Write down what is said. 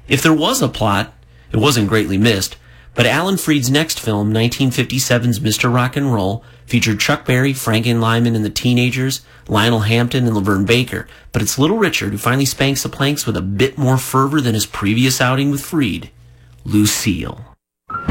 If there was a plot, it wasn't greatly missed, but Alan Freed's next film, 1957's Mr. Rock and Roll, featured Chuck Berry, Frank Lyman and the Teenagers, Lionel Hampton, and Laverne Baker, but it's Little Richard who finally spanks the planks with a bit more fervor than his previous outing with Freed, Lucille.